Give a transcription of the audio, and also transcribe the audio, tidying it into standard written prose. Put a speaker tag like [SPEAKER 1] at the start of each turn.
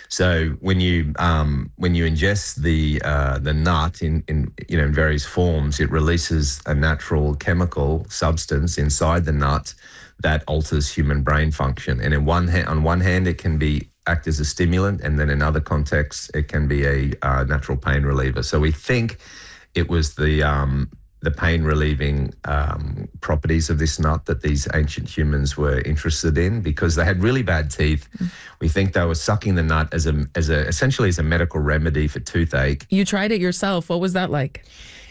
[SPEAKER 1] So when you ingest the nut in various forms, it releases a natural chemical substance inside the nut that alters human brain function. And on one hand, it can act as a stimulant, and then in other contexts, it can be a natural pain reliever. So we think it was the pain relieving properties of this nut that these ancient humans were interested in, because they had really bad teeth. We think they were sucking the nut essentially as a medical remedy for toothache.
[SPEAKER 2] You tried it yourself. What was that like?